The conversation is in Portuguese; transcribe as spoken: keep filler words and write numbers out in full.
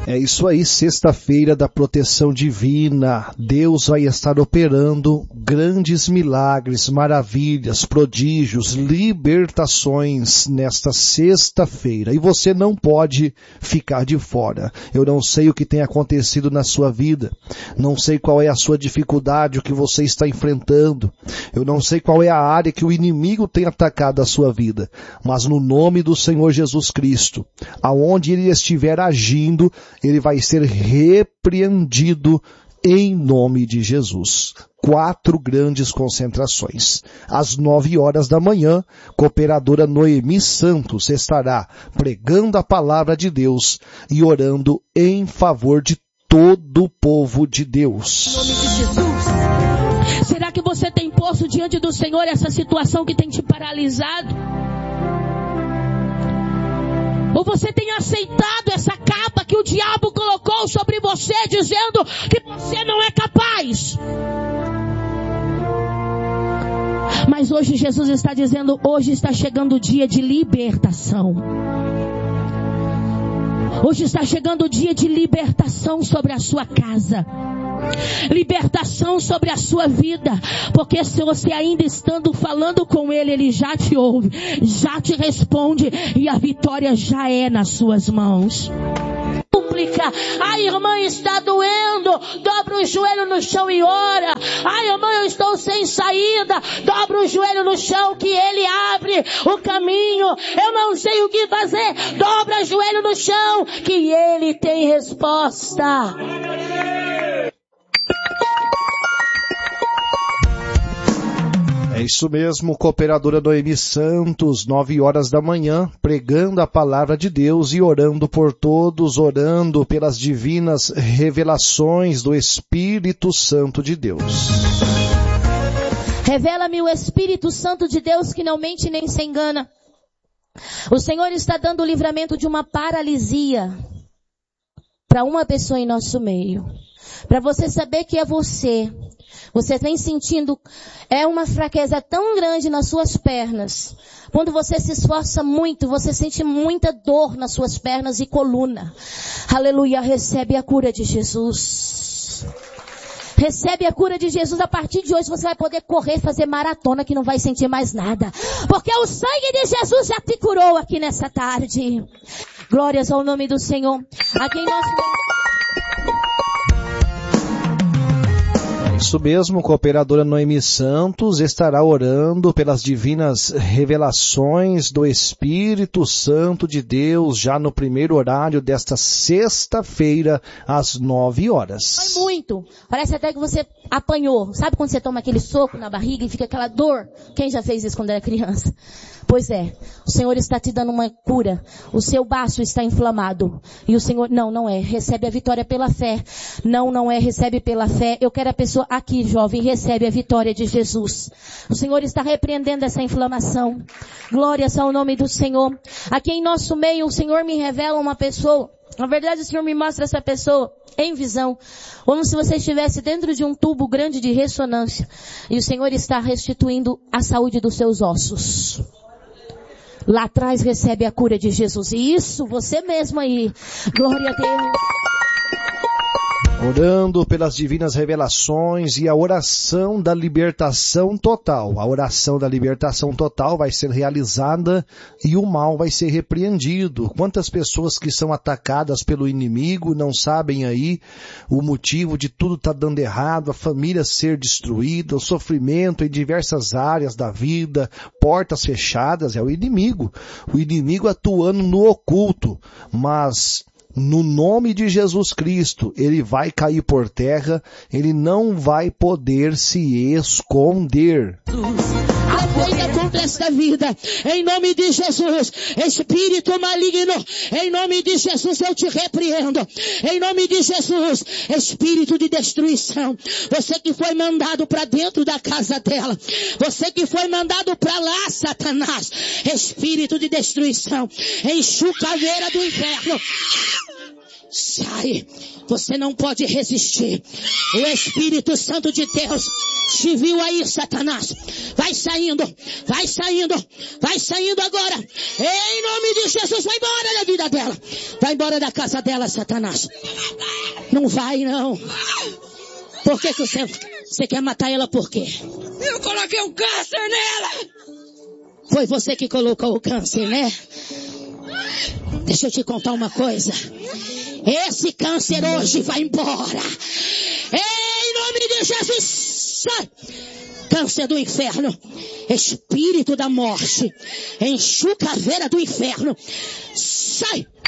É isso aí, sexta-feira da proteção divina. Deus vai estar operando grandes milagres, maravilhas, prodígios, libertações nesta sexta-feira. E você não pode ficar de fora. Eu não sei o que tem acontecido na sua vida. Não sei qual é a sua dificuldade, o que você está enfrentando. Eu não sei qual é a área que o inimigo tem atacado a sua vida. Mas no nome do Senhor Jesus Cristo, aonde ele estiver agindo, ele vai ser repreendido em nome de Jesus. Quatro grandes concentrações. Às nove horas da manhã, cooperadora Noemi Santos estará pregando a palavra de Deus e orando em favor de todo o povo de Deus. Em nome de Jesus. Será que você tem posto diante do Senhor essa situação que tem te paralisado? Ou você tem aceitado essa capa que o diabo colocou sobre você, dizendo que você não é capaz? Mas hoje Jesus está dizendo, hoje está chegando o dia de libertação. Hoje está chegando o dia de libertação sobre a sua casa. Libertação sobre a sua vida, porque se você ainda estando falando com Ele, Ele já te ouve, já te responde e a vitória já é nas suas mãos. A irmã está doendo, dobra o joelho no chão e ora. Ai, irmã, eu estou sem saída, dobra o joelho no chão que Ele abre o caminho. Eu não sei o que fazer, dobra o joelho no chão que Ele tem resposta. É isso mesmo, cooperadora Noemi Santos, nove horas da manhã, pregando a palavra de Deus e orando por todos, orando pelas divinas revelações do Espírito Santo de Deus. Revela-me o Espírito Santo de Deus que não mente nem se engana. O Senhor está dando o livramento de uma paralisia para uma pessoa em nosso meio. Para você saber que é você. Você vem sentindo, é uma fraqueza tão grande nas suas pernas. Quando você se esforça muito, você sente muita dor nas suas pernas e coluna. Aleluia, recebe a cura de Jesus. Recebe a cura de Jesus. A partir de hoje você vai poder correr, fazer maratona que não vai sentir mais nada. Porque o sangue de Jesus já te curou aqui nessa tarde. Glórias ao nome do Senhor. Aqui em nosso... Isso mesmo, cooperadora Noemi Santos estará orando pelas divinas revelações do Espírito Santo de Deus já no primeiro horário desta sexta-feira às nove horas. Foi muito. Parece até que você apanhou. Sabe quando você toma aquele soco na barriga e fica aquela dor? Quem já fez isso quando era criança? Pois é, o Senhor está te dando uma cura. O seu baço está inflamado. E o Senhor, não, não é. Recebe a vitória pela fé. Não, não é. Recebe pela fé. Eu quero a pessoa aqui, jovem, recebe a vitória de Jesus. O Senhor está repreendendo essa inflamação. Glórias ao nome do Senhor. Aqui em nosso meio, o Senhor me revela uma pessoa. Na verdade, o Senhor me mostra essa pessoa em visão, como se você estivesse dentro de um tubo grande de ressonância. E o Senhor está restituindo a saúde dos seus ossos. Lá atrás recebe a cura de Jesus. E isso, você mesmo aí. Glória a Deus. Orando pelas divinas revelações e a oração da libertação total. A oração da libertação total vai ser realizada e o mal vai ser repreendido. Quantas pessoas que são atacadas pelo inimigo não sabem aí o motivo de tudo estar dando errado, a família ser destruída, o sofrimento em diversas áreas da vida, portas fechadas, é o inimigo. O inimigo atuando no oculto, mas... no nome de Jesus Cristo, ele vai cair por terra, ele não vai poder se esconder. Venha contra esta vida, em nome de Jesus. Espírito maligno, em nome de Jesus eu te repreendo. Em nome de Jesus, espírito de destruição, você que foi mandado para dentro da casa dela, você que foi mandado para lá, Satanás, espírito de destruição, enxucaveira do inferno, Sai. Você não pode resistir. O Espírito Santo de Deus te viu aí, Satanás. Vai saindo. Vai saindo. Vai saindo agora. Em nome de Jesus. Vai embora da vida dela. Vai embora da casa dela, Satanás. Não vai, não. Por que que você, você quer matar ela por quê? Eu coloquei um câncer nela. Foi você que colocou o câncer, né? Deixa eu te contar uma coisa. Esse câncer hoje vai embora. Em nome de Jesus. Sai. Câncer do inferno. Espírito da morte. Enxucaveira do inferno. Sai.